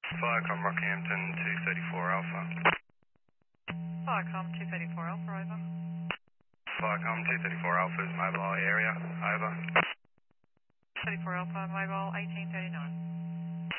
Firecom Rockhampton 234 Alpha. Firecom 234 Alpha, over. Firecom 234 Alpha's mobile area, over. 34 Alpha, mobile 1839.